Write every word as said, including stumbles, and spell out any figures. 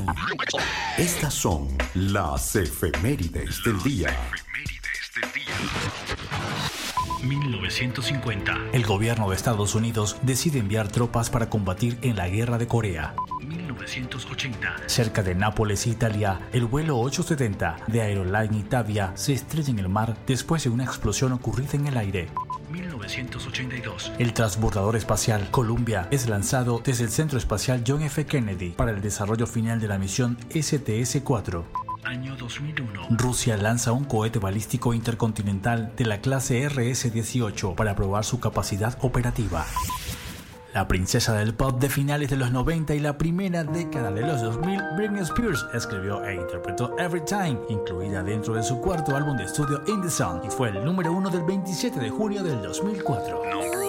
Estas son las efemérides del día. mil novecientos cincuenta. El gobierno de Estados Unidos decide enviar tropas para combatir en la guerra de Corea. mil novecientos ochenta. Cerca de Nápoles, Italia, el vuelo ochocientos setenta de Aeroline Italia se estrella en el mar después de una explosión ocurrida en el aire. mil novecientos ochenta y dos. El transbordador espacial Columbia es lanzado desde el Centro Espacial John F. Kennedy para el desarrollo final de la misión S T S cuatro. Año dos mil uno. Rusia lanza un cohete balístico intercontinental de la clase R S dieciocho para probar su capacidad operativa. La princesa del pop de finales de los noventa y la primera década de los dos mil, Britney Spears, escribió e interpretó Every Time, incluida dentro de su cuarto álbum de estudio In the Sun, y fue el número uno del veintisiete de junio del dos mil cuatro. Number